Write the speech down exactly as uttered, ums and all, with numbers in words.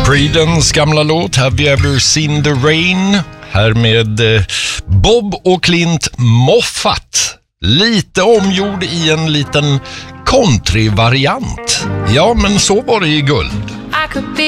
Creedence gamla låt Have You Ever Seen the Rain? Här med eh, Bob och Clint Moffat. Lite omgjord i en liten country-variant. Ja, men så var det i guld. I could be